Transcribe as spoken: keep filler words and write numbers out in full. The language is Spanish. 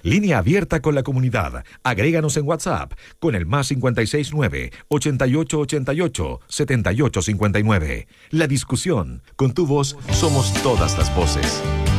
Línea abierta con la comunidad. Agréganos en WhatsApp con el más cincuenta y seis nueve, ochenta y ocho ochenta y ocho, setenta y ocho cincuenta y nueve. La discusión. Con tu voz somos todas las voces.